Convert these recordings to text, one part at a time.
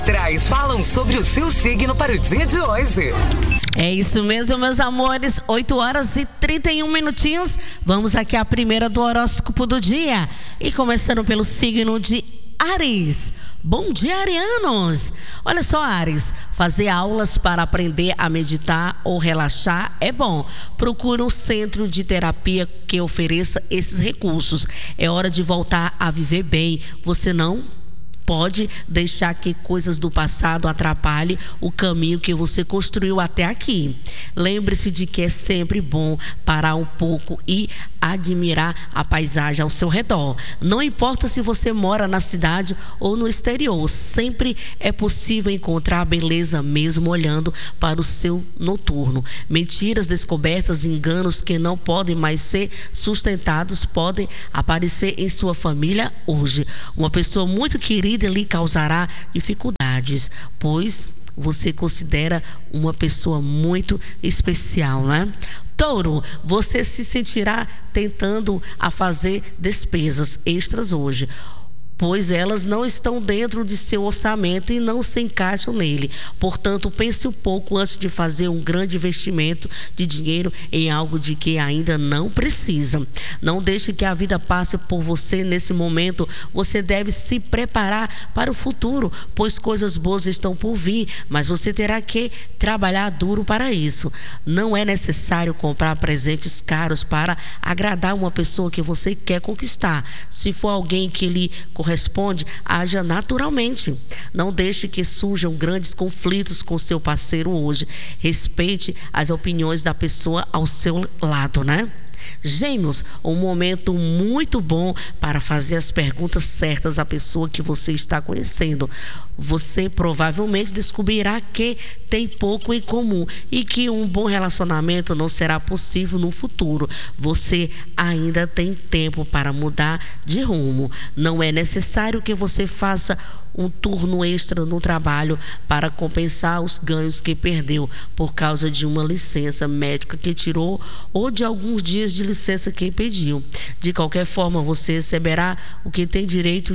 Traz falam sobre o seu signo para o dia de hoje. É isso mesmo, meus amores. 8 horas e 31 minutinhos. Vamos aqui à primeira do horóscopo do dia. E começando pelo signo de Áries. Bom dia, arianos! Olha só, Áries, fazer aulas para aprender a meditar ou relaxar é bom. Procure um centro de terapia que ofereça esses recursos. É hora de voltar a viver bem. Você não pode deixar que coisas do passado atrapalhem o caminho que você construiu até aqui. Lembre-se de que é sempre bom parar um pouco e admirar a paisagem ao seu redor. Não importa se você mora na cidade ou no exterior, sempre é possível encontrar beleza mesmo olhando para o céu noturno. Mentiras, descobertas, enganos que não podem mais ser sustentados podem aparecer em sua família hoje. Uma pessoa muito querida lhe causará dificuldades, pois você considera uma pessoa muito especial, né? Touro, você se sentirá tentando a fazer despesas extras hoje, pois elas não estão dentro de seu orçamento e não se encaixam nele. Portanto, pense um pouco antes de fazer um grande investimento de dinheiro em algo de que ainda não precisa. Não deixe que a vida passe por você nesse momento. Você deve se preparar para o futuro, pois coisas boas estão por vir, mas você terá que trabalhar duro para isso. Não é necessário comprar presentes caros para agradar uma pessoa que você quer conquistar. Se for alguém que lhe corresponde, haja naturalmente. Não deixe que surjam grandes conflitos com seu parceiro hoje. Respeite as opiniões da pessoa ao seu lado, né? Gêmeos, um momento muito bom para fazer as perguntas certas à pessoa que você está conhecendo. Você provavelmente descobrirá que tem pouco em comum e que um bom relacionamento não será possível no futuro. Você ainda tem tempo para mudar de rumo. Não é necessário que você faça um turno extra no trabalho para compensar os ganhos que perdeu por causa de uma licença médica que tirou ou de alguns dias de licença que pediu. De qualquer forma, você receberá o que tem direito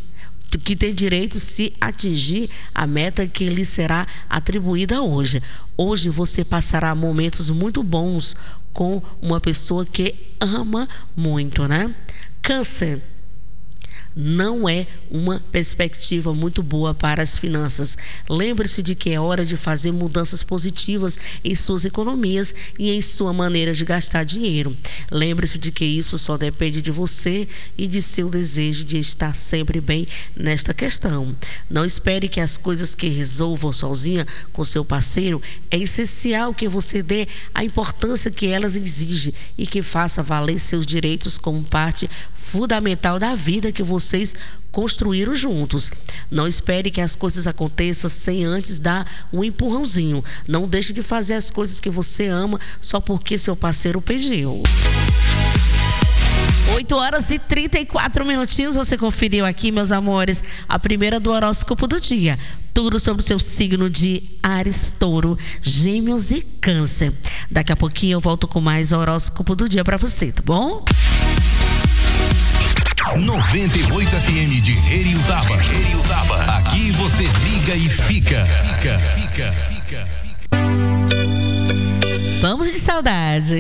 se atingir a meta que lhe será atribuída hoje. Hoje você passará momentos muito bons com uma pessoa que ama muito, né? Câncer. Não é uma perspectiva muito boa para as finanças. Lembre-se de que é hora de fazer mudanças positivas em suas economias e em sua maneira de gastar dinheiro. Lembre-se de que isso só depende de você e de seu desejo de estar sempre bem nesta questão. Não espere que as coisas que resolvam sozinha com seu parceiro. É essencial que você dê a importância que elas exigem e que faça valer seus direitos como parte fundamental da vida que vocês construíram juntos. Não espere que as coisas aconteçam sem antes dar um empurrãozinho. Não deixe de fazer as coisas que você ama só porque seu parceiro pediu. 8 horas e 34 minutinhos. Você conferiu aqui, meus amores, a primeira do horóscopo do dia. Tudo sobre o seu signo de Áries, Touro, Gêmeos e Câncer. Daqui a pouquinho eu volto com mais horóscopo do dia pra você, tá bom? 98 FM de Heriutaba. Aqui você liga e fica. Vamos de saudade.